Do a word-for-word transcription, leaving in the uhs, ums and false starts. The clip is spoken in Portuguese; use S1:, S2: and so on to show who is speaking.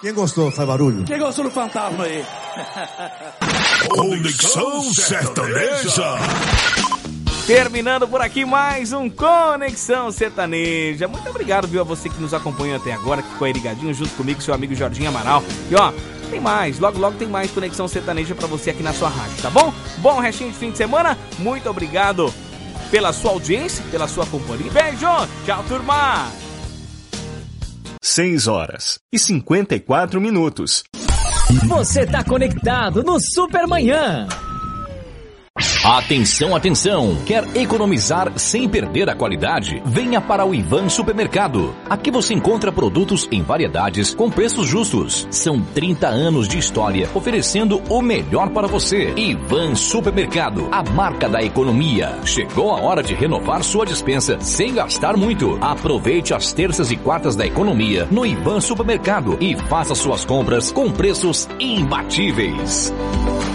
S1: Quem gostou, faz barulho.
S2: Quem gostou do fantasma aí?
S3: Conexão Sertaneja.
S4: Terminando por aqui mais um Conexão Sertaneja. Muito obrigado, viu, a você que nos acompanha até agora, que ficou aí ligadinho junto comigo, seu amigo Jorginho Amaral. E ó, tem mais, logo logo tem mais Conexão Sertaneja pra você aqui na sua rádio, tá bom? Bom restinho de fim de semana, muito obrigado pela sua audiência, pela sua companhia. Beijo, tchau, turma!
S5: seis horas e cinquenta e quatro minutos.
S6: Você tá conectado no Supermanhã.
S7: Atenção, atenção! Quer economizar sem perder a qualidade? Venha para o Ivan Supermercado. Aqui você encontra produtos em variedades com preços justos. São trinta anos de história oferecendo o melhor para você. Ivan Supermercado, a marca da economia. Chegou a hora de renovar sua despensa sem gastar muito. Aproveite as terças e quartas da economia no Ivan Supermercado e faça suas compras com preços imbatíveis.